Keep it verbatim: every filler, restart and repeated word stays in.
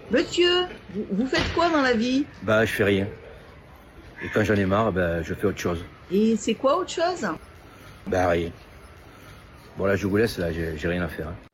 Monsieur, vous, vous faites quoi dans la vie? Bah, je fais rien. Et quand j'en ai marre, bah, je fais autre chose. Et c'est quoi autre chose? Bah, rien. Bon, là, je vous laisse, là, j'ai j'ai rien à faire. hein.